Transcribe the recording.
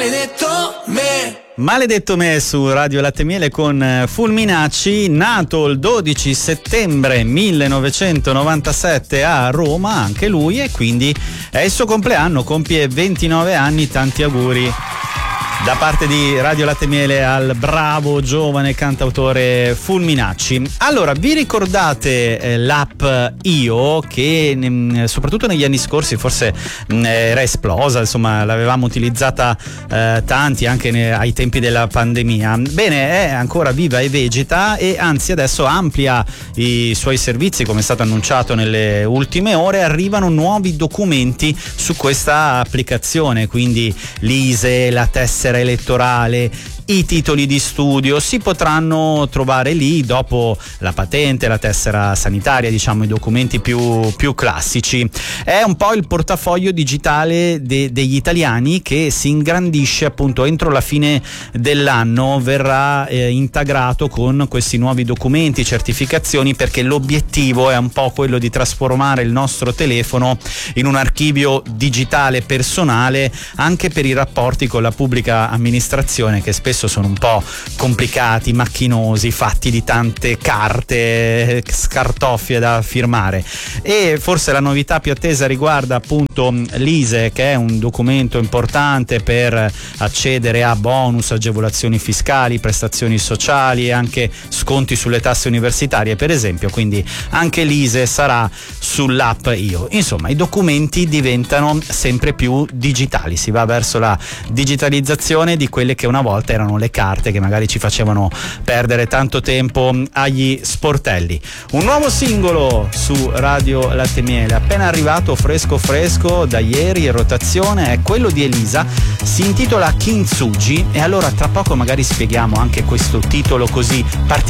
Maledetto me su Radio Latte Miele con Fulminacci, nato il 12 settembre 1997 a Roma, anche lui, e quindi è il suo compleanno, compie 29 anni, tanti auguri da parte di Radio Latte Miele al bravo giovane cantautore Fulminacci. Allora, vi ricordate l'app Io, che soprattutto negli anni scorsi forse era esplosa, insomma l'avevamo utilizzata tanti anche ai tempi della pandemia. Bene, è ancora viva e vegeta, e anzi adesso amplia i suoi servizi, come è stato annunciato nelle ultime ore. Arrivano nuovi documenti su questa applicazione, quindi l'ISEE, la tessera elettorale, i titoli di studio si potranno trovare lì, dopo la patente, la tessera sanitaria, diciamo i documenti più classici. È un po' il portafoglio digitale degli italiani, che si ingrandisce appunto entro la fine dell'anno, verrà integrato con questi nuovi documenti, certificazioni, perché l'obiettivo è un po' quello di trasformare il nostro telefono in un archivio digitale personale, anche per i rapporti con la pubblica amministrazione, che spesso sono un po' complicati, macchinosi, fatti di tante carte, scartoffie da firmare. E forse la novità più attesa riguarda appunto l'ISEE, che è un documento importante per accedere a bonus, agevolazioni fiscali, prestazioni sociali e anche sconti sulle tasse universitarie, per esempio. Quindi anche l'ISEE sarà sull'app Io. Insomma, i documenti diventano sempre più digitali, si va verso la digitalizzazione di quelle che una volta erano le carte, che magari ci facevano perdere tanto tempo agli sportelli. Un nuovo singolo su Radio Latte Miele, appena arrivato fresco da ieri, in rotazione, è quello di Elisa, si intitola Kintsugi, e allora tra poco magari spieghiamo anche questo titolo così particolare